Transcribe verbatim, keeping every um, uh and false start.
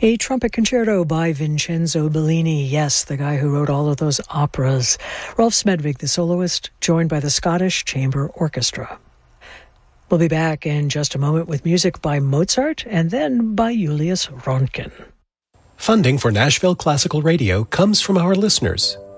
A trumpet concerto by Vincenzo Bellini. Yes, the guy who wrote all of those operas. Rolf Smedvig, the soloist, joined by the Scottish Chamber Orchestra. We'll be back in just a moment with music by Mozart and then by Julius Röntgen. Funding for Nashville Classical Radio comes from our listeners.